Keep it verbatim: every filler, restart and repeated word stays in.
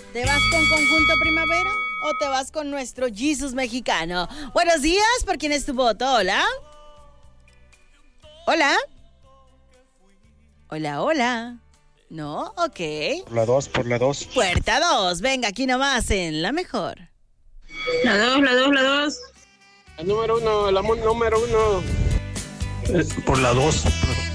¿Te vas con Conjunto Primavera o te vas con nuestro Jesus mexicano? Buenos días, ¿por quién es tu voto? Hola. Hola. Hola, hola. No, ok. Por la dos, por la dos. Puerta dos, venga, aquí nomás en La Mejor. La dos, la dos, la dos. El número uno, el amor número uno. Por la dos.